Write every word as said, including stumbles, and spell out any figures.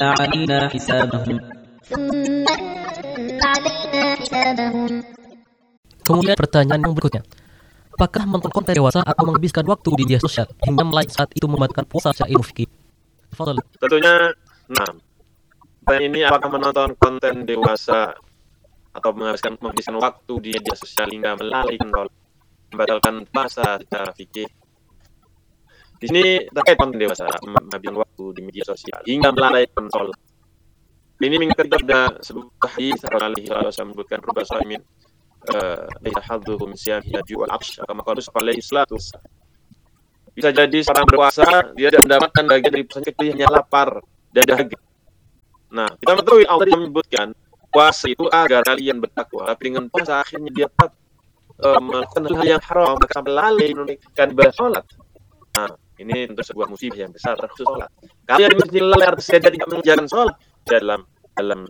علينا حسابهم ثم علينا حسابهم. Kemudian pertanyaan yang berikutnya, apakah menonton konten dewasa atau menghabiskan waktu di media sosial hingga mulai saat itu membatalkan puasa secara ilmu fikih? Fadhal. Tentunya, nah, dan ini apakah menonton konten dewasa atau menghabiskan menghabiskan waktu di media sosial hingga melalaikan sholat, membatalkan puasa secara fikih. Di sini terkait konten dewasa menghabiskan waktu di media sosial hingga melalaikan sholat. Ini mengikuti ada sebuah hadis Rasulullah shallallahu alaihi wasallam menyebutkan rubba shaimin yahadduhu min siyamihi wal afsh kama qala alaihi salatu wassalam. Bisa jadi seorang berpuasa dia tidak mendapatkan bagian dari puasanya kecuali hanya lapar dan dahaga. Nah, kita mengetahui Allah yang menyebutkan puasa itu agar kalian bertakwa, tapi dengan puasa akhirnya dia tetap uh, melakukan hal yang haram, maka sampai lalai menunaikan ibadah sholat. Nah, ini tentu sebuah musibah yang besar terkhusus sholat. Kalian masih lalai artinya tidak mengerjakan sholat dalam dalam